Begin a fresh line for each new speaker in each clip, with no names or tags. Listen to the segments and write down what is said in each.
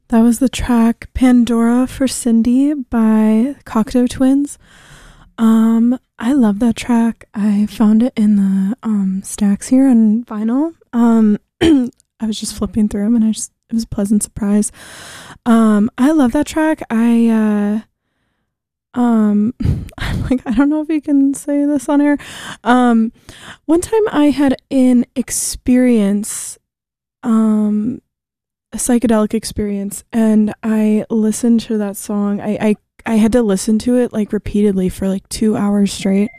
That was the track Pandora for Cindy by Cocteau Twins. I love that track. I found it in the stacks here on vinyl. I was just flipping through them and it was a pleasant surprise. I love that track. I'm like, I don't know if you can say this on air. One time I had an experience, a psychedelic experience, and I listened to that song. I had to listen to it like repeatedly for like 2 hours straight.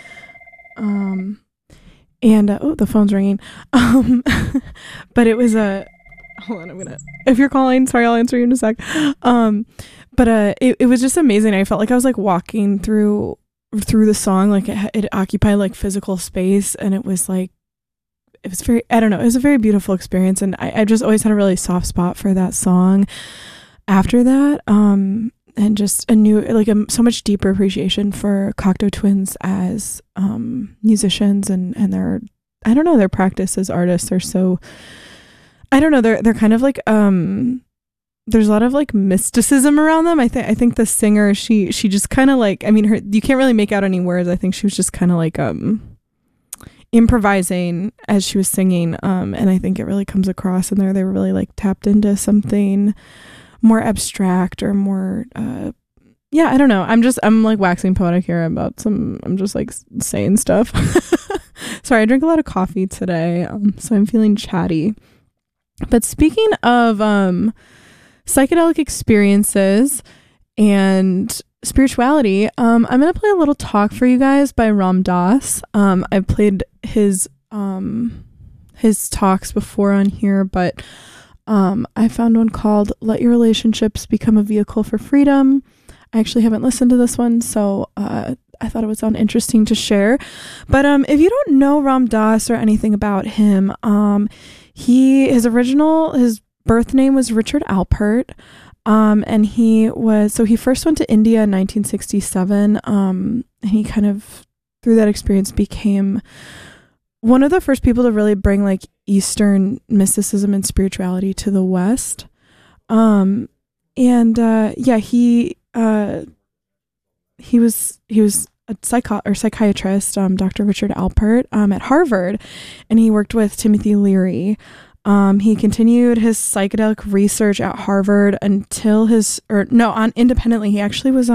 Oh, the phone's ringing. But it was hold on, if you're calling, sorry, I'll answer you in a sec. But it was just amazing. I felt like I was like walking through the song, like it occupied like physical space, and it was like, it was very, I don't know, it was a very beautiful experience, and I just always had a really soft spot for that song after that, and just a new, like so much deeper appreciation for Cocteau Twins as musicians and their, I don't know, their practice as artists are so, I don't know, they're kind of like, there's a lot of like mysticism around them. I think the singer, she just kind of like, I mean, you can't really make out any words. I think she was just kind of like improvising as she was singing, and I think it really comes across in there. They were really like tapped into something more abstract or more I don't know, I'm like waxing poetic here about I'm just like saying stuff. Sorry, I drink a lot of coffee today, so I'm feeling chatty. But speaking of psychedelic experiences and spirituality, I'm gonna play a little talk for you guys by Ram Dass. I've played his talks before on here, but I found one called Let Your Relationships Become a Vehicle for Freedom. I actually haven't listened to this one, so I thought it would sound interesting to share. But if you don't know Ram Dass or anything about him, his birth name was Richard Alpert. And he first went to India in 1967. And he kind of, through that experience, became one of the first people to really bring like Eastern mysticism and spirituality to the West. He was a psychiatrist, Dr. Richard Alpert, at Harvard, and he worked with Timothy Leary. He continued his psychedelic research at Harvard until independently. He actually was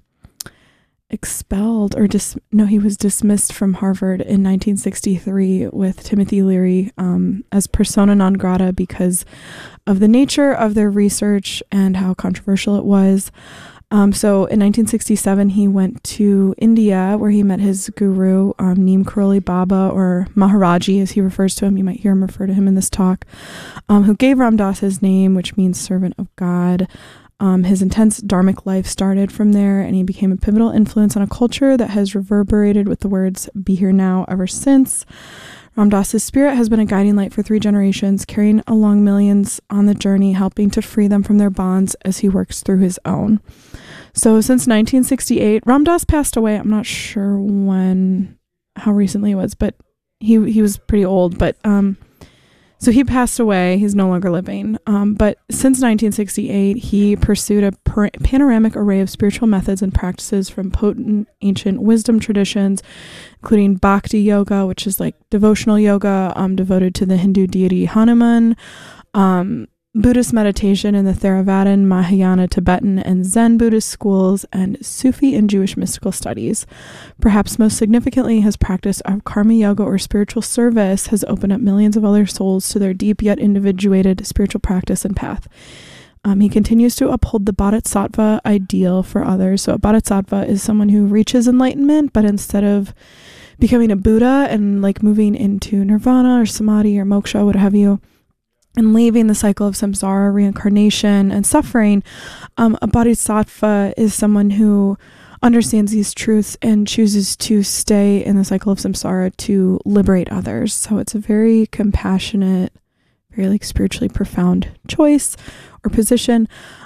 expelled he was dismissed from Harvard in 1963 with Timothy Leary as persona non grata because of the nature of their research and how controversial it was. So in 1967, he went to India where he met his guru, Neem Karoli Baba, or Maharaji as he refers to him. You might hear him refer to him in this talk, who gave Ram Dass his name, which means servant of God. His intense dharmic life started from there, and he became a pivotal influence on a culture that has reverberated with the words "Be Here Now" ever since. Ram Dass's spirit has been a guiding light for 3 generations, carrying along millions on the journey, helping to free them from their bonds as he works through his own. So since 1968, Ram Dass passed away. I'm not sure how recently it was, but he was pretty old. But so he passed away. He's no longer living. But since 1968, he pursued a panoramic array of spiritual methods and practices from potent ancient wisdom traditions, including Bhakti Yoga, which is like devotional yoga, devoted to the Hindu deity Hanuman, Buddhist meditation in the Theravadan, Mahayana, Tibetan, and Zen Buddhist schools, and Sufi and Jewish mystical studies. Perhaps most significantly, his practice of karma yoga or spiritual service has opened up millions of other souls to their deep yet individuated spiritual practice and path. He continues to uphold the bodhisattva ideal for others. So a bodhisattva is someone who reaches enlightenment, but instead of becoming a Buddha and like moving into nirvana or samadhi or moksha, what have you, and leaving the cycle of samsara, reincarnation, and suffering, a bodhisattva is someone who understands these truths and chooses to stay in the cycle of samsara to liberate others. So it's a very compassionate, very like spiritually profound choice or position.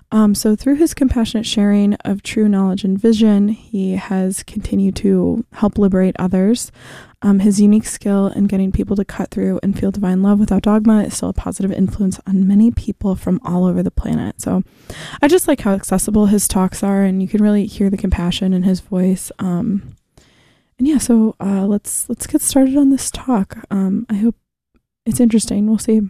So through his compassionate sharing of true knowledge and vision, he has continued to help liberate others. His unique skill in getting people to cut through and feel divine love without dogma is still a positive influence on many people from all over the planet. So I just like how accessible his talks are, and you can really hear the compassion in his voice. And yeah, so let's get started on this talk. I hope it's interesting. We'll see.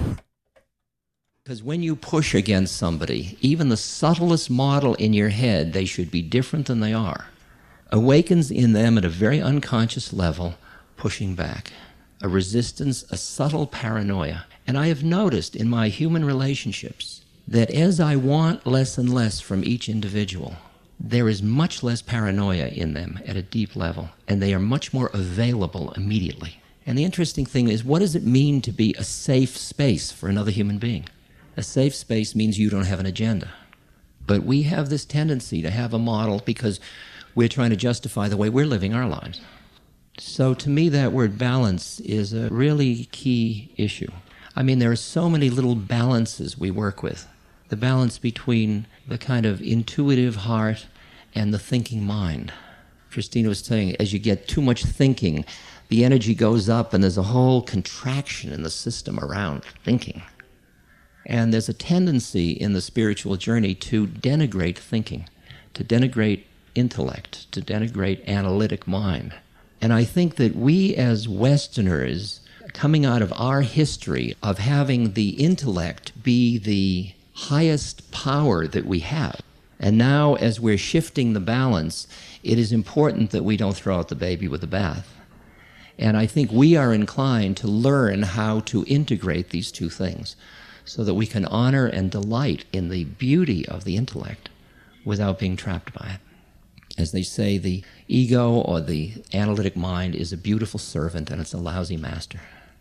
Because when you push against somebody, even the subtlest model in your head, they should be different than they are, awakens in them at a very unconscious level, pushing back, a resistance, a subtle paranoia. And I have noticed in my human relationships that as I want less and less from each individual, there is much less paranoia in them at a deep level, and they are much more available immediately. And the interesting thing is, what does it mean to be a safe space for another human being? A safe space means you don't have an agenda. But we have this tendency to have a model because we're trying to justify the way we're living our lives. So to me, that word balance is a really key issue. I mean, there are so many little balances we work with. The balance between the kind of intuitive heart and the thinking mind. Christina was saying, as you get too much thinking, the energy goes up and there's a whole contraction in the system around thinking. And there's a tendency in the spiritual journey to denigrate thinking, to denigrate intellect, to denigrate analytic mind. And I think that we as Westerners, coming out of our history of having the intellect be the highest power that we have, and now as we're shifting the balance, it is important that we don't throw out the baby with the bath. And I think we are inclined to learn how to integrate these two things, so that we can honor and delight in the beauty of the intellect without being trapped by it. As they say, the ego or the analytic mind is a beautiful servant and it's a lousy master.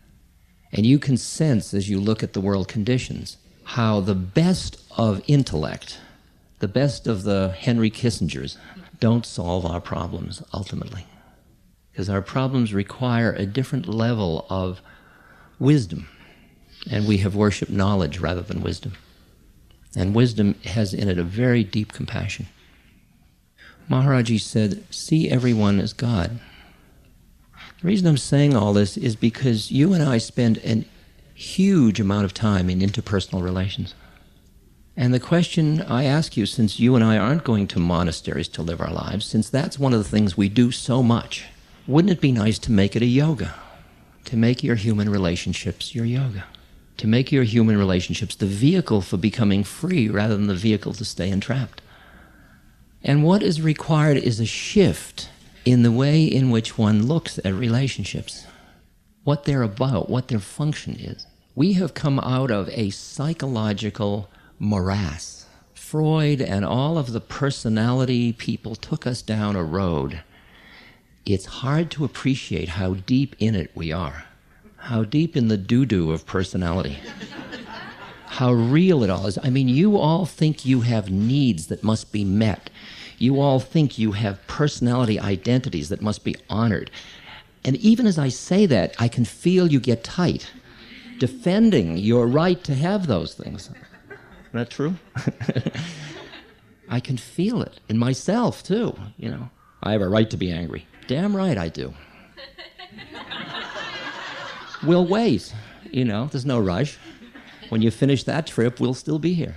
And you can sense as you look at the world conditions how the best of intellect, the best of the Henry Kissingers, don't solve our problems ultimately. Because our problems require a different level of wisdom. And we have worshipped knowledge rather than wisdom. And wisdom has in it a very deep compassion. Maharaji said, see everyone as God. The reason I'm saying all this is because you and I spend a huge amount of time in interpersonal relations. And the question I ask you, since you and I aren't going to monasteries to live our lives, since that's one of the things we do so much, wouldn't it be nice to make it a yoga? To make your human relationships your yoga? To make your human relationships the vehicle for becoming free rather than the vehicle to stay entrapped. And what is required is a shift in the way in which one looks at relationships, what they're about, what their function is. We have come out of a psychological morass. Freud and all of the personality people took us down a road. It's hard to appreciate how deep in it we are. How deep in the doo-doo of personality. How real it all is. I mean, you all think you have needs that must be met. You all think you have personality identities that must be honored. And even as I say that, I can feel you get tight, defending your right to have those things. Isn't that true? I can feel it in myself, too, you know. I have a right to be angry. Damn right I do. We'll wait, you know, there's no rush. When you finish that trip, we'll still be here.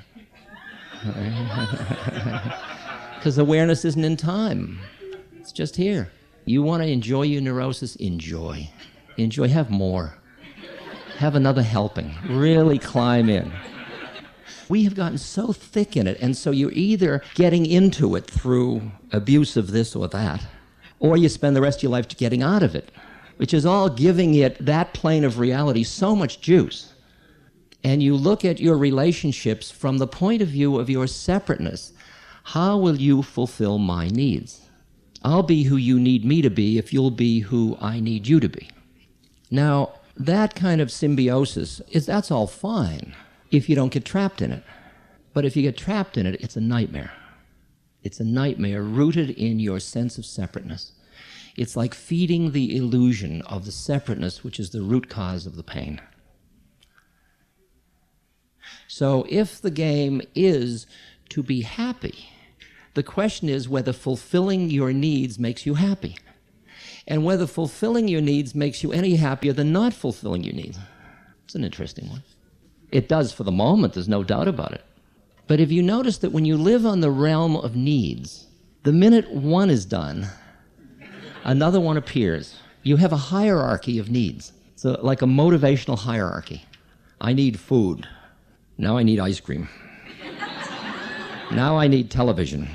Because awareness isn't in time. It's just here. You want to enjoy your neurosis? Enjoy. Enjoy, have more. Have another helping. Really climb in. We have gotten so thick in it, and so you're either getting into it through abuse of this or that, or you spend the rest of your life getting out of it, which is all giving it, that plane of reality, so much juice. And you look at your relationships from the point of view of your separateness. How will you fulfill my needs? I'll be who you need me to be if you'll be who I need you to be. Now, that kind of symbiosis, that's all fine if you don't get trapped in it. But if you get trapped in it, it's a nightmare. It's a nightmare rooted in your sense of separateness. It's like feeding the illusion of the separateness, which is the root cause of the pain. So if the game is to be happy. The question is whether fulfilling your needs makes you happy, and whether fulfilling your needs makes you any happier than not fulfilling your needs. It's an interesting one. It does for the moment, there's no doubt about it. But if you notice that when you live on the realm of needs, the minute one is done, another one appears. You have a hierarchy of needs. So like a motivational hierarchy. I need food. Now I need ice cream. Now I need television.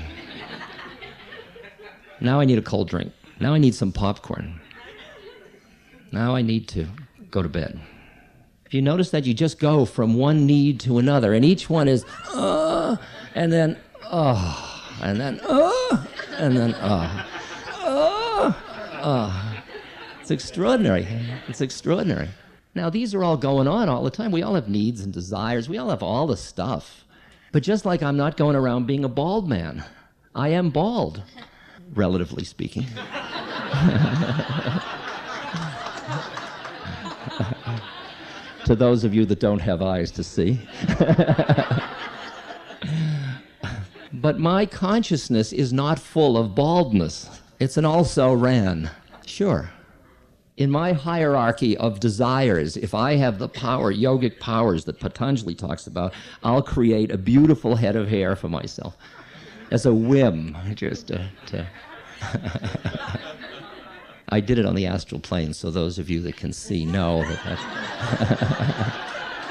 Now I need a cold drink. Now I need some popcorn. Now I need to go to bed. If you notice that, you just go from one need to another, and each one is, and then, and then, and then, It's extraordinary. It's extraordinary. Now, these are all going on all the time. We all have needs and desires. We all have all the stuff. But just like I'm not going around being a bald man, I am bald, relatively speaking. To those of you that don't have eyes to see. But my consciousness is not full of baldness. It's an also-ran. Sure. In my hierarchy of desires, if I have the power, yogic powers that Patanjali talks about, I'll create a beautiful head of hair for myself. As a whim, just to I did it on the astral plane, so those of you that can see know that.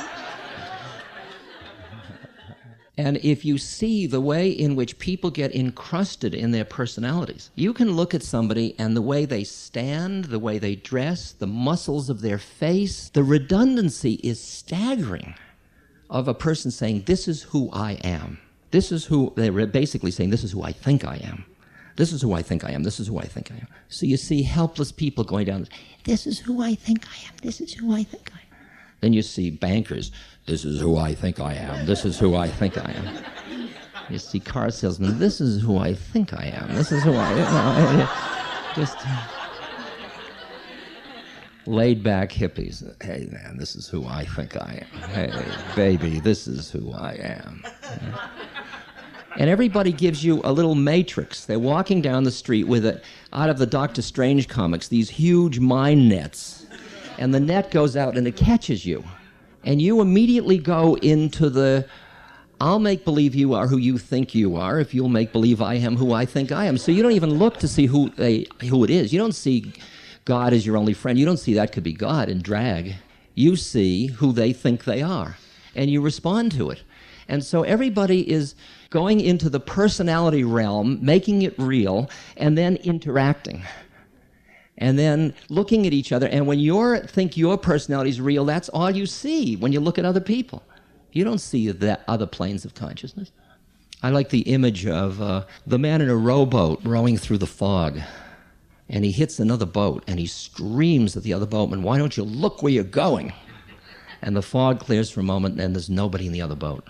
And if you see the way in which people get encrusted in their personalities, you can look at somebody and the way they stand, the way they dress, the muscles of their face, the redundancy is staggering of a person saying, this is who I am. This is who, they're basically saying, this is who I think I am. This is who I think I am. This is who I think I am. So you see helpless people going down, this is who I think I am. This is who I think I am. Then you see bankers, this is who I think I am. This is who I think I am. You see car salesmen, this is who I think I am. This is who I am. Just laid back hippies. Hey man, this is who I think I am. Hey baby, this is who I am. And everybody gives you a little matrix. They're walking down the street with it, out of the Doctor Strange comics, these huge mine nets. And the net goes out and it catches you. And you immediately go into the, I'll make believe you are who you think you are if you'll make believe I am who I think I am. So you don't even look to see who it is. You don't see God as your only friend. You don't see that could be God in drag. You see who they think they are. And you respond to it. And so everybody is going into the personality realm, making it real, and then interacting. And then looking at each other, and when you think your personality is real, that's all you see when you look at other people. You don't see the other planes of consciousness. I like the image of the man in a rowboat rowing through the fog, and he hits another boat, and he screams at the other boatman, why don't you look where you're going? And the fog clears for a moment, and there's nobody in the other boat.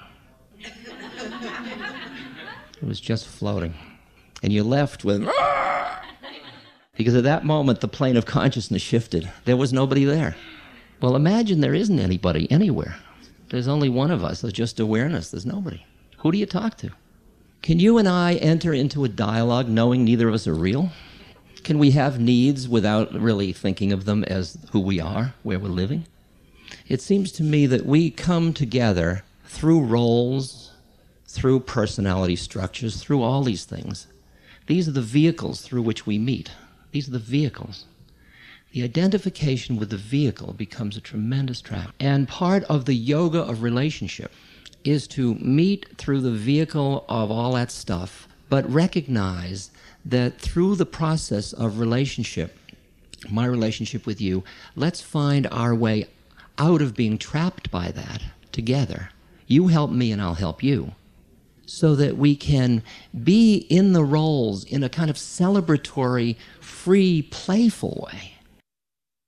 It was just floating. And you're left with, because at that moment, the plane of consciousness shifted. There was nobody there. Well, imagine there isn't anybody anywhere. There's only one of us. There's just awareness. There's nobody. Who do you talk to? Can you and I enter into a dialogue knowing neither of us are real? Can we have needs without really thinking of them as who we are, where we're living? It seems to me that we come together through roles, through personality structures, through all these things. These are the vehicles through which we meet. These are the vehicles. The identification with the vehicle becomes a tremendous trap. And part of the yoga of relationship is to meet through the vehicle of all that stuff, but recognize that through the process of relationship, my relationship with you, let's find our way out of being trapped by that together. You help me and I'll help you. So that we can be in the roles in a kind of celebratory, free, playful way.